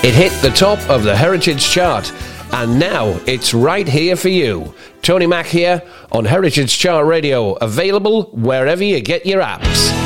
It hit the top of the Heritage chart, and now it's right here for you. Tony Mack here on Heritage Chart Radio, available wherever you get your apps.